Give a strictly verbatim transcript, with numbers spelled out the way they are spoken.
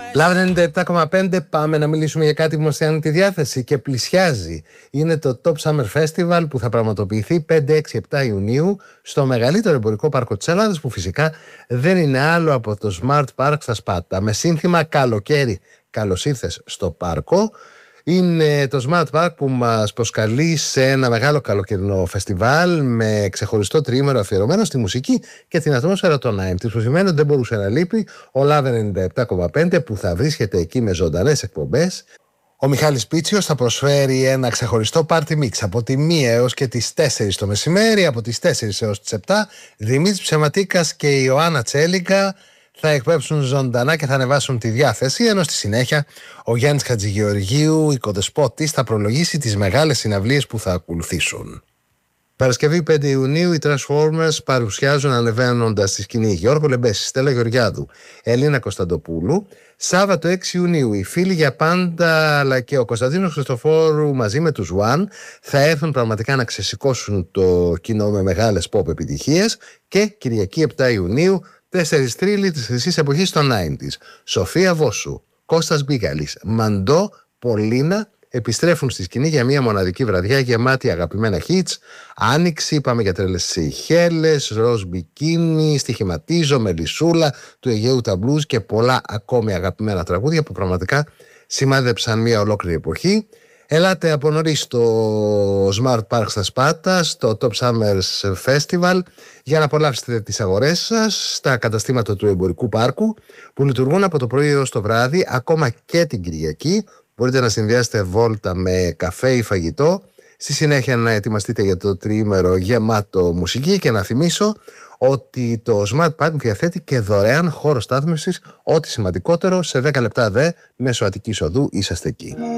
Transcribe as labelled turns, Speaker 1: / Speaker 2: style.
Speaker 1: Λάβ ενενήντα επτά κόμμα πέντε, πάμε να μιλήσουμε για κάτι που μας κάνει τη διάθεση και πλησιάζει. Είναι το Top Summer Festival που θα πραγματοποιηθεί πέντε, έξι, επτά Ιουνίου στο μεγαλύτερο εμπορικό πάρκο της Ελλάδας, που φυσικά δεν είναι άλλο από το Smart Park στα Σπάτα. Με σύνθημα «Καλοκαίρι, καλώς ήρθες στο πάρκο». Είναι το Smart Park που μας προσκαλεί σε ένα μεγάλο καλοκαιρινό φεστιβάλ με ξεχωριστό τριήμερο αφιερωμένο στη μουσική και την ατμόσφαιρα των ενενήντα. Που σημαίνει ότι δεν μπορούσε να λείπει ο Λάβ ενενήντα επτά κόμμα πέντε που θα βρίσκεται εκεί με ζωντανές εκπομπές. Ο Μιχάλης Πίτσιος θα προσφέρει ένα ξεχωριστό party mix από τη μία έως και τις τέσσερις το μεσημέρι, από τις τέσσερις έως τις επτά. Δημήτρης Ψεματίκας και η Ιωάννα Τσέλικα θα εκπέμψουν ζωντανά και θα ανεβάσουν τη διάθεση, ενώ στη συνέχεια ο Γιάννης Χατζηγεωργίου, οικοδεσπότης, θα προλογίσει τις μεγάλες συναυλίες που θα ακολουθήσουν. Παρασκευή πέντε Ιουνίου οι Transformers παρουσιάζουν ανεβαίνοντας στη σκηνή Γιώργο Λεμπέση, Στέλλα Γεωργιάδου, Ελίνα Κωνσταντοπούλου. Σάββατο έξι Ιουνίου οι Φίλοι για Πάντα αλλά και ο Κωνσταντίνος Χριστοφόρου μαζί με τους One θα έρθουν πραγματικά να ξεσηκώσουν το κοινό με μεγάλες pop επιτυχίες. Και Κυριακή επτά Ιουνίου τέσσερις θρύλοι της χρυσής εποχής των ενενήντα. Σοφία Βόσου, Κώστας Μπίγαλης, Μαντό, Πολίνα επιστρέφουν στη σκηνή για μια μοναδική βραδιά γεμάτη αγαπημένα hits. Άνοιξη, πάμε για τρέλες Σεϊχέλες, Ροζ Μπικίνι, Στοιχηματίζω, Μελισσούλα, του Αιγαίου τα Blues και πολλά ακόμη αγαπημένα τραγούδια που πραγματικά σημάδεψαν μια ολόκληρη εποχή. Ελάτε από νωρίς στο Smart Park στα Σπάτα, στο Top Summers Festival, για να απολαύσετε τις αγορές σας στα καταστήματα του εμπορικού πάρκου που λειτουργούν από το πρωί έως το βράδυ, ακόμα και την Κυριακή. Μπορείτε να συνδυάσετε βόλτα με καφέ ή φαγητό, στη συνέχεια να ετοιμαστείτε για το τριήμερο γεμάτο μουσική. Και να θυμίσω ότι το Smart Park διαθέτει και δωρεάν χώρο στάθμευσης, ό,τι σημαντικότερο, σε δέκα λεπτά δε μέσω Αττικής Οδού είσαστε εκεί.